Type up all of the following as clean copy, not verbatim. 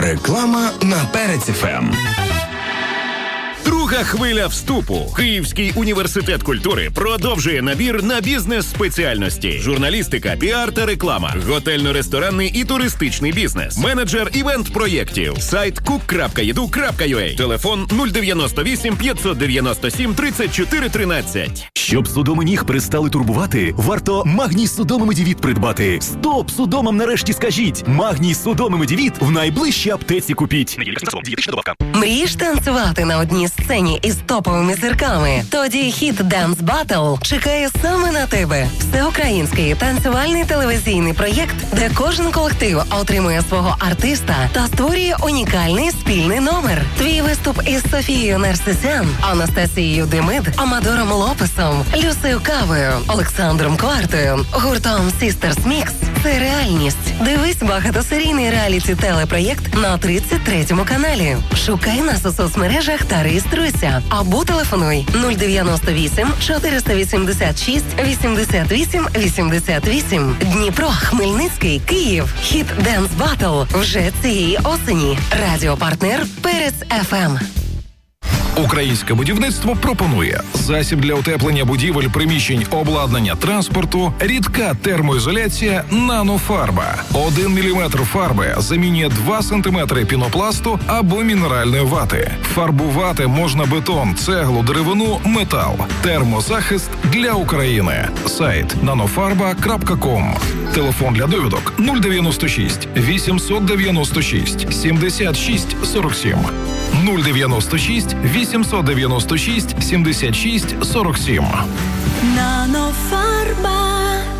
Реклама на Перець ФМ. Друга хвиля вступу. Київський університет культури продовжує набір на бізнес-спеціальності. Журналістика, піар та реклама. Готельно-ресторанний і туристичний бізнес. Менеджер івент-проєктів. Сайт cook.edu.ua. Телефон 098 597 34 13. Щоб судоми ніг перестали турбувати, варто Магній Судоми Медівіт придбати. Стоп судомам нарешті скажіть. Магній Судоми Медівіт в найближчій аптеці купіть. Мрієш танцювати на одній сцені із топовими зірками? Тоді хіт Dance Battle чекає саме на тебе. Всеукраїнський танцювальний телевізійний проєкт, де кожен колектив отримує свого артиста та створює унікальний спільний номер. Твій виступ із Софією Нерсесян, Анастасією Демид, Амадором Лопесом, Люсею Кавою, Олександром Квартою, гуртом Sisters Mix – це реальність. Дивись багатосерійний реаліті-телепроєкт на 33-му каналі. Шукай нас у соцмережах та реєструйся. Або телефонуй 098 486 88 88. Дніпро, Хмельницький, Київ. Хіт Dance Battle вже цієї осені. Радіопартнер Перець ФМ. Українське будівництво пропонує засіб для утеплення будівель, приміщень, обладнання, транспорту, рідка термоізоляція «Нанофарба». 1 мм фарби замінює 2 см пінопласту або мінеральної вати. Фарбувати можна бетон, цеглу, деревину, метал. Термозахист для України. Сайт nanofarba.com. Телефон для довідок 096 896 76 47. 096 896 76 47. Нанофарба.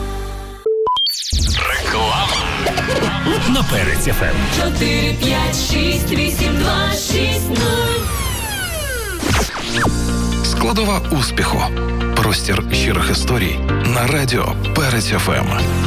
Реклама на Перець ФМ. 4, 5, 6, 8, 2, 6, 0. Складова успіху. Простір щирих історій на радіо Перець ФМ.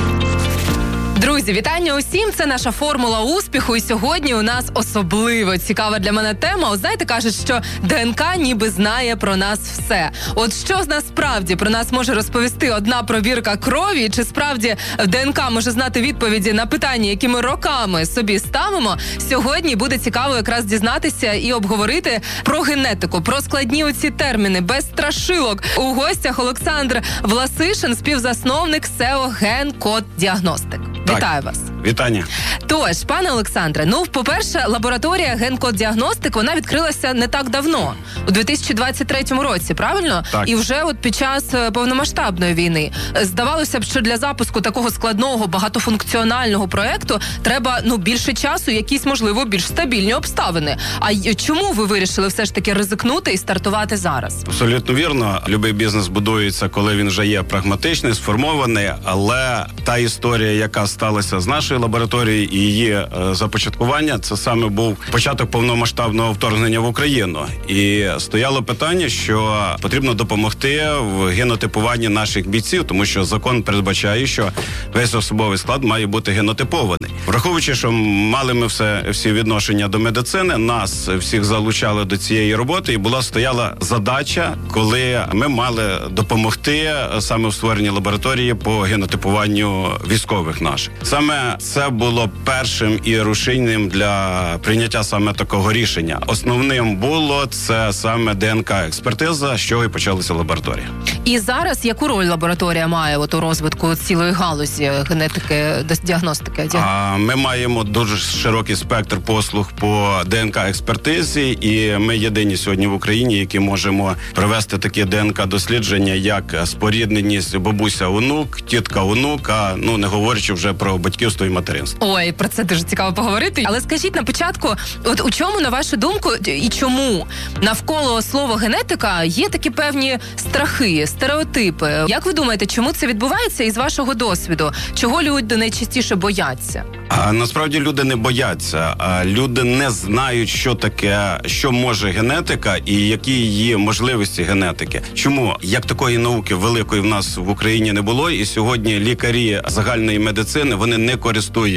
Друзі, вітання усім! Це наша формула успіху. І сьогодні у нас особливо цікава для мене тема. От знаєте, кажуть, що ДНК ніби знає про нас все. От що насправді про нас може розповісти одна провірка крові? Чи справді ДНК може знати відповіді на питання, які ми роками собі ставимо? Сьогодні буде цікаво якраз дізнатися і обговорити про генетику, про складні оці терміни, без страшилок. У гостях Олександр Власишин, співзасновник СЕО «Ген-Код-Діагностик». Вітаю вас. Вітання. Тож, пане Олександре, по-перше, лабораторія «Ген-Код-Діагностик», вона відкрилася не так давно, у 2023 році, правильно? Так. І вже от під час повномасштабної війни. Здавалося б, що для запуску такого складного, багатофункціонального проекту треба, більше часу, якісь, можливо, більш стабільні обставини. А чому ви вирішили все ж таки ризикнути і стартувати зараз? Абсолютно вірно. Любий бізнес будується, коли він вже є прагматичний, сформований, але та історія, яка сталося з нашою лабораторією і її започаткування, це саме був початок повномасштабного вторгнення в Україну. І стояло питання, що потрібно допомогти в генотипуванні наших бійців, тому що закон передбачає, що весь особовий склад має бути генотипований. Враховуючи, що мали ми всі відношення до медицини, нас всіх залучали до цієї роботи, і стояла задача, коли ми мали допомогти саме в створенні лабораторії по генотипуванню військових наших. Саме це було першим і рушійним для прийняття саме такого рішення. Основним було це саме ДНК-експертиза, з чого і почалася лабораторія. І зараз яку роль лабораторія має у розвитку цілої галузі генетики, діагностики? Ми маємо дуже широкий спектр послуг по ДНК-експертизі, і ми єдині сьогодні в Україні, які можемо провести такі ДНК-дослідження, як спорідненість бабуся-онук, тітка-онук, не говорячи вже про батьківство і материнство. Ой, про це дуже цікаво поговорити. Але скажіть на початку, от у чому, на вашу думку, і чому навколо слова генетика є такі певні страхи, стереотипи? Як ви думаєте, чому це відбувається із вашого досвіду? Чого люди найчастіше бояться? Насправді люди не бояться, люди не знають, що таке, що може генетика і які її можливості генетики. Чому? Як такої науки великої в нас в Україні не було, і сьогодні лікарі загальної медицини, вони не користуються.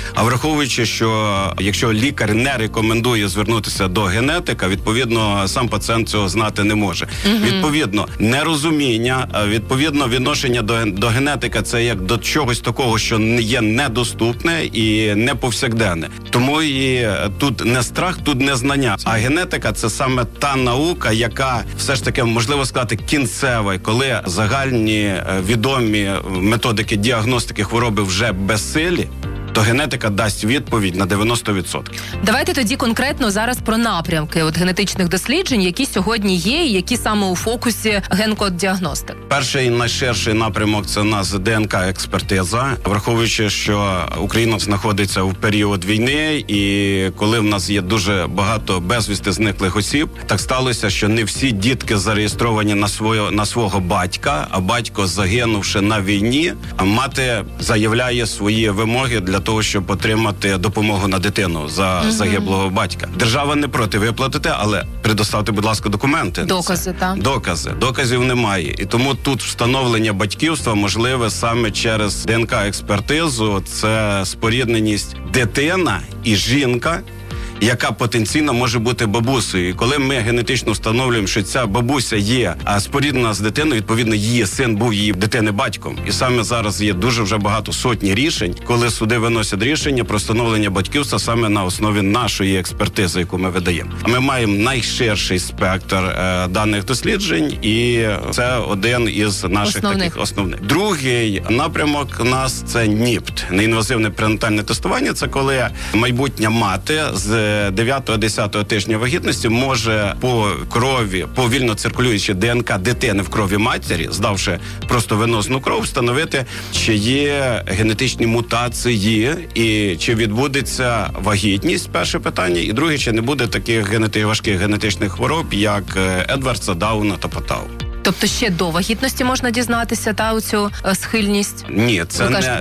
А враховуючи, що якщо лікар не рекомендує звернутися до генетика, відповідно, сам пацієнт цього знати не може. Відповідно, нерозуміння, відповідно, відношення до генетика – це як до чогось такого, що є недоступне і не повсякденне. Тому і тут не страх, тут не знання. А генетика – це саме та наука, яка все ж таки, можливо сказати, кінцева, коли загальні відомі методики діагностики хвороби вже безсилі, то генетика дасть відповідь на 90%. Давайте тоді конкретно зараз про напрямки генетичних досліджень, які сьогодні є і які саме у фокусі генкод-діагностик. Перший найширший напрямок – це у нас ДНК-експертиза. Враховуючи, що Україна знаходиться в період війни, і коли в нас є дуже багато безвісти зниклих осіб, так сталося, що не всі дітки зареєстровані на свого батька, а батько, загинувши на війні, а мати заявляє свої вимоги для того, щоб отримати допомогу на дитину за загиблого батька. Держава не проти виплатити, але предоставте, будь ласка, документи. Докази, так. Доказів немає. І тому тут встановлення батьківства можливе саме через ДНК-експертизу. Це спорідненість дитина і жінка, яка потенційно може бути бабусею. І коли ми генетично встановлюємо, що ця бабуся є споріднена з дитиною, відповідно, її син був її дитини батьком. І саме зараз є дуже вже багато сотні рішень, коли суди виносять рішення про встановлення батьківства саме на основі нашої експертизи, яку ми видаємо. А ми маємо найширший спектр даних досліджень, і це один із наших таких основних. Другий напрямок у нас – це НІПТ, неінвазивне пренатальне тестування. Це коли майбутня мати з 9-10 тижня вагітності може по крові, по вільно циркулюючій ДНК дитини в крові матері, здавши просто венозну кров, встановити, чи є генетичні мутації і чи відбудеться вагітність, перше питання, і друге, чи не буде таких важких генетичних хвороб, як Едвардса, Дауна та Патау. Тобто ще до вагітності можна дізнатися оцю схильність? Ні, це не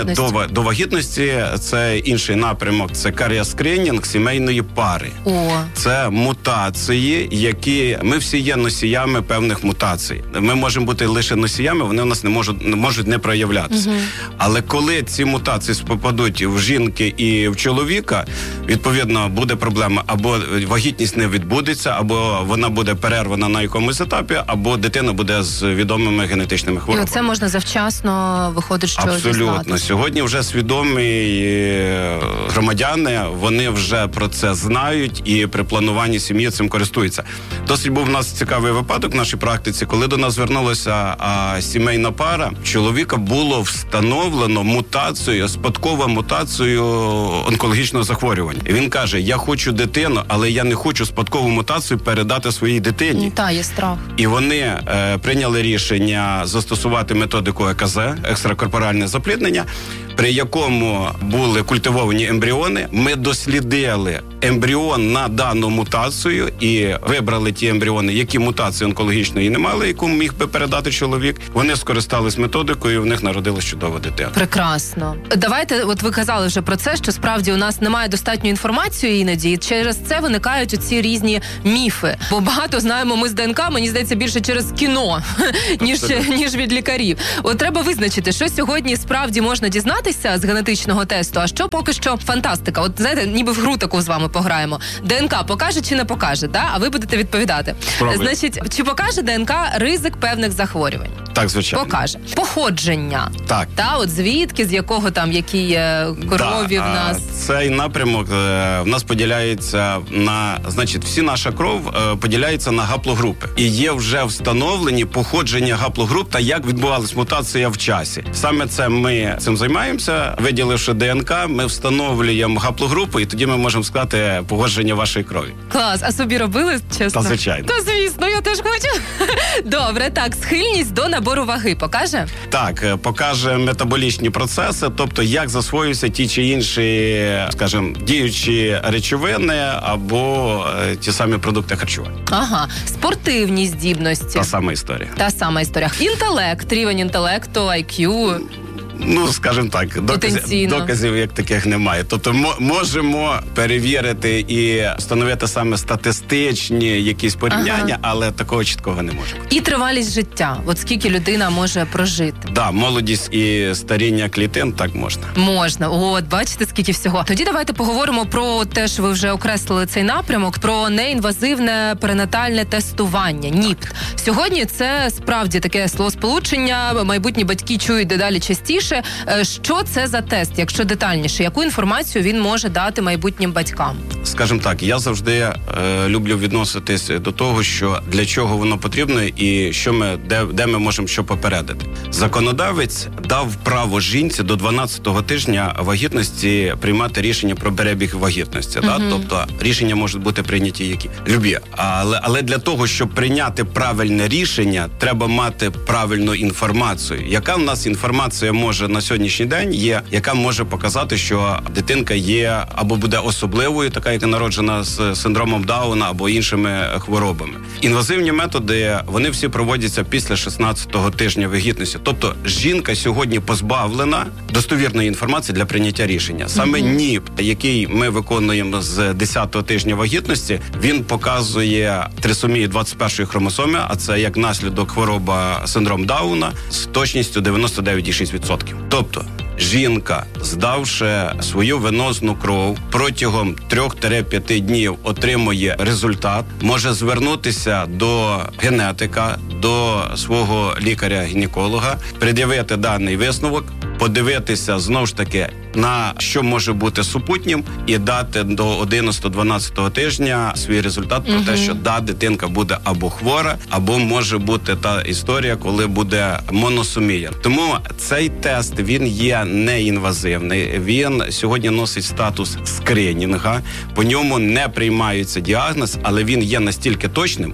до вагітності, це інший напрямок, це каріоскринінг сімейної пари. Це мутації, які, ми всі є носіями певних мутацій. Ми можемо бути лише носіями, вони у нас не можуть не проявлятися. Але коли ці мутації попадуть в жінки і в чоловіка, відповідно, буде проблема, або вагітність не відбудеться, або вона буде перервана на якомусь етапі, або дитина буде з відомими генетичними хворобами. І оце можна завчасно, виходить, що абсолютно. дізнатися. Сьогодні вже свідомі громадяни, вони вже про це знають і при плануванні сім'ї цим користуються. Досить був у нас цікавий випадок в нашій практиці, коли до нас звернулася сімейна пара, чоловіка було встановлено спадкову мутацію онкологічного захворювання. І він каже, я хочу дитину, але я не хочу спадкову мутацію передати своїй дитині. Так, є страх. І вони прийняли рішення застосувати методику ЕКЗ, екстракорпоральне запліднення, при якому були культивовані ембріони. Ми дослідили ембріон на дану мутацію і вибрали ті ембріони, які мутації онкологічної не мали, яку міг би передати чоловік. Вони скористались методикою, і в них народилась чудова дитина. Прекрасно. Давайте, ви казали вже про це, що справді у нас немає достатньої інформації іноді, і через це виникають оці різні міфи. Бо багато знаємо ми з ДНК, мені здається, більше через кіно, ніж від лікарів. Треба визначити, що сьогодні справді можна дізнатися з генетичного тесту, а що поки що фантастика. Знаєте, ніби в гру таку з вами пограємо. ДНК покаже чи не покаже, да? А ви будете відповідати. Спробуй. Значить, чи покаже ДНК ризик певних захворювань? Так, звичайно. Покаже. Походження. Так. Звідки, з якого які є крові в нас? Цей напрямок в нас поділяється всі наша кров поділяється на гаплогрупи. І є вже встановлені походження гаплогруп та як відбувалась мутація в часі. Саме це ми цим займаємося. Виділивши ДНК, ми встановлюємо гаплогрупу, і тоді ми можемо сказати походження вашої крові. Клас, а собі робили, чесно? Та звичайно. Та звісно, я теж хочу. Добре, так, схильність до набору ваги покаже? Так, покаже метаболічні процеси, тобто як засвоюються ті чи інші, скажімо, діючі речовини або ті самі продукти харчування. Ага, спортивні здібності. Та сама історія. Інтелект, рівень інтелекту, IQ. Ну, скажімо так, доказів як таких немає. Тобто можемо перевірити і встановити саме статистичні якісь порівняння, але такого чіткого не може бути. І тривалість життя. От скільки людина може прожити. Да, молодість і старіння клітин так можна. Можна. От, бачите, скільки всього. Тоді давайте поговоримо про те, що ви вже окреслили цей напрямок, про неінвазивне перинатальне тестування, НІПТ. Сьогодні це справді таке словосполучення, майбутні батьки чують дедалі частіше. Що це за тест, якщо детальніше? Яку інформацію він може дати майбутнім батькам? Скажімо так, я завжди люблю відноситись до того, що для чого воно потрібно і що де ми можемо що попередити. Законодавець дав право жінці до 12-го тижня вагітності приймати рішення про перебіг вагітності. Да? Тобто рішення можуть бути прийняті любі. Але для того, щоб прийняти правильне рішення, треба мати правильну інформацію. Яка в нас інформація може на сьогоднішній день є, яка може показати, що дитинка є або буде особливою, така, яка народжена з синдромом Дауна або іншими хворобами. Інвазивні методи, вони всі проводяться після 16-го тижня вагітності. Тобто жінка сьогодні позбавлена достовірної інформації для прийняття рішення. Саме НІПТ, який ми виконуємо з 10-го тижня вагітності, він показує трисомію 21-ї хромосоми, а це як наслідок хвороба синдром Дауна, з точністю 99,6%. Тобто жінка, здавши свою венозну кров, протягом 3-5 днів отримує результат, може звернутися до генетика, до свого лікаря-гінеколога, пред'явити даний висновок, подивитися, знову ж таки, на що може бути супутнім і дати до 11-12 тижня свій результат про те, що дитинка буде або хвора, або може бути та історія, коли буде моносомія. Тому цей тест, він є неінвазивний. Він сьогодні носить статус скринінга. По ньому не приймається діагноз, але він є настільки точним,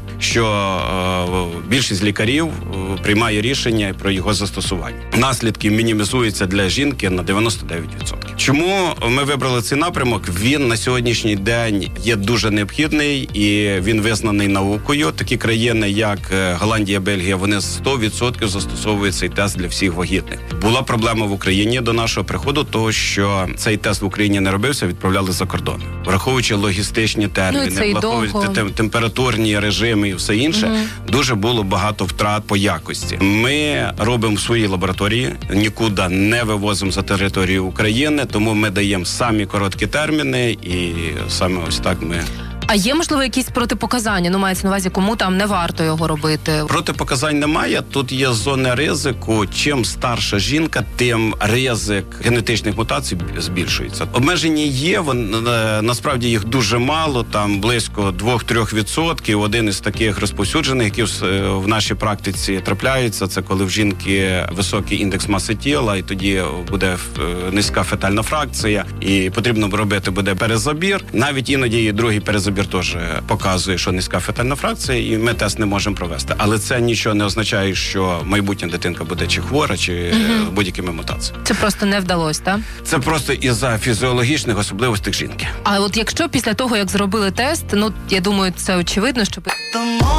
що більшість лікарів приймає рішення про його застосування. Наслідки мінімізуються для жінки на 99%. Чому ми вибрали цей напрямок? Він на сьогоднішній день є дуже необхідний і він визнаний наукою. Такі країни, як Голландія, Бельгія, вони 100% застосовують цей тест для всіх вагітних. Була проблема в Україні до нашого приходу, того, що цей тест в Україні не робився, відправляли за кордон. Враховуючи логістичні терміни, враховуючи температурні режими і все інше, дуже було багато втрат по якості. Ми робимо в своїй лабораторії, нікуди не вивозимо за територію України, тому ми даємо самі короткі терміни і саме ось так ми... А є, можливо, якісь протипоказання? Ну, мається на увазі, кому там не варто його робити? Протипоказань немає. Тут є зони ризику. Чим старша жінка, тим ризик генетичних мутацій збільшується. Обмеження є, насправді їх дуже мало, там близько 2-3%. Один із таких розповсюджених, які в нашій практиці трапляються, це коли в жінки високий індекс маси тіла, і тоді буде низька фетальна фракція, і потрібно робити буде перезабір. Навіть іноді і другий перезабір теж показує, що низька фетальна фракція, і ми тест не можемо провести. Але це нічого не означає, що майбутня дитинка буде чи хвора, чи будь-якими мутаціями. Це просто не вдалося, так? Це просто із-за фізіологічних особливостей жінки. А от якщо після того, як зробили тест, ну, я думаю, це очевидно, що...